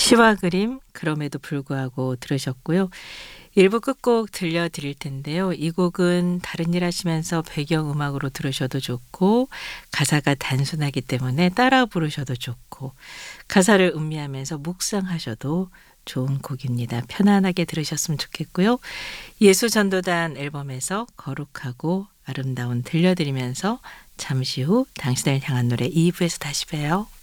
시와 그림 그럼에도 불구하고 들으셨고요. 1부 끝곡 들려드릴 텐데요. 이 곡은 다른 일 하시면서 배경음악으로 들으셔도 좋고 가사가 단순하기 때문에 따라 부르셔도 좋고 가사를 음미하면서 묵상하셔도 좋은 곡입니다. 편안하게 들으셨으면 좋겠고요. 예수전도단 앨범에서 거룩하고 아름다운 들려드리면서 잠시 후 당신을 향한 노래 2부에서 다시 봬요.